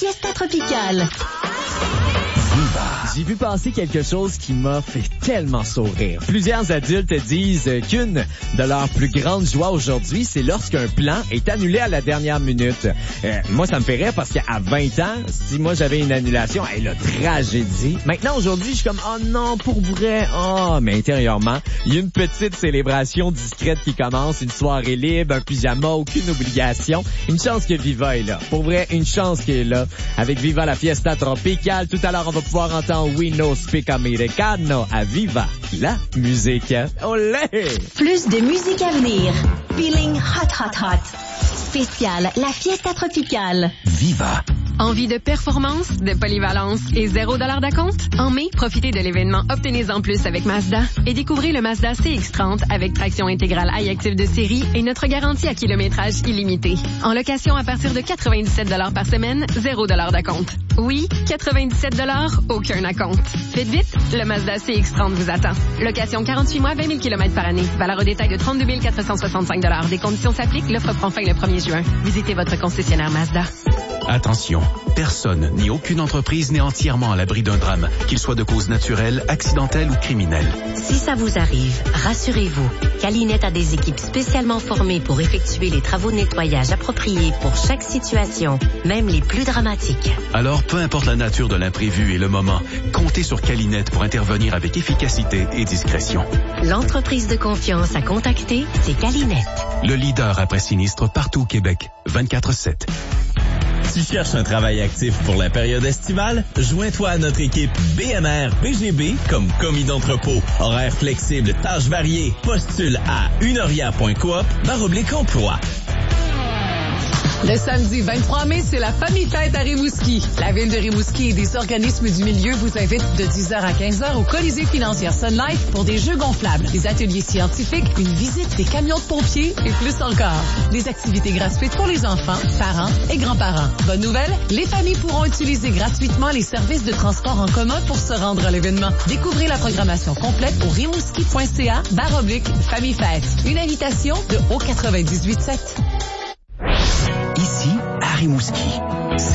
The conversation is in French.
Fiesta Tropicale. J'ai vu passer quelque chose qui m'a fait tellement sourire. Plusieurs adultes disent qu'une de leurs plus grandes joies aujourd'hui, c'est lorsqu'un plan est annulé à la dernière minute. Moi, ça me fait rire parce qu'à 20 ans, si moi j'avais une annulation, la tragédie. Maintenant, aujourd'hui, je suis comme, oh non, pour vrai, oh, mais intérieurement, il y a une petite célébration discrète qui commence, une soirée libre, un pyjama, aucune obligation. Une chance que Viva est là. Pour vrai, une chance qu'elle est là. Avec Viva la Fiesta Tropicale, tout à l'heure, on va pouvoir entendre We No Speak Americano à Viva la musique. Olé! Plus de musique à venir. Feeling hot, hot, hot. Spécial, la Fiesta Tropicale. Viva. Envie de performance, de polyvalence et $0 d'acompte? En mai, profitez de l'événement Obtenez-en plus avec Mazda et découvrez le Mazda CX-30 avec traction intégrale iActive de série et notre garantie à kilométrage illimité. En location à partir de 97 $ par semaine, $0 d'acompte. Oui, 97 $, aucun acompte. Faites vite, le Mazda CX-30 vous attend. Location 48 mois, 20 000 km par année. Valeur au détail de 32 465 $. Des conditions s'appliquent. L'offre prend fin le 1er juin. Visitez votre concessionnaire Mazda. Attention, personne ni aucune entreprise n'est entièrement à l'abri d'un drame, qu'il soit de cause naturelle, accidentelle ou criminelle. Si ça vous arrive, rassurez-vous, Calinette a des équipes spécialement formées pour effectuer les travaux de nettoyage appropriés pour chaque situation, même les plus dramatiques. Alors, peu importe la nature de l'imprévu et le moment, comptez sur Calinette pour intervenir avec efficacité et discrétion. L'entreprise de confiance à contacter, c'est Calinette. Le leader après sinistre partout au Québec, 24/7. Tu cherches un travail actif pour la période estivale? Joins-toi à notre équipe BMR BGB comme commis d'entrepôt. Horaires flexibles, tâches variées. Postule à unoria.coop/emploi. Le samedi 23 mai, c'est la Famille Fête à Rimouski. La ville de Rimouski et des organismes du milieu vous invitent de 10h à 15h au Colisée financière Sun Life pour des jeux gonflables, des ateliers scientifiques, une visite des camions de pompiers et plus encore. Des activités gratuites pour les enfants, parents et grands-parents. Bonne nouvelle, les familles pourront utiliser gratuitement les services de transport en commun pour se rendre à l'événement. Découvrez la programmation complète au rimouski.ca/Famille Fête. Une invitation de Haut 98.7. Ici, à Rimouski.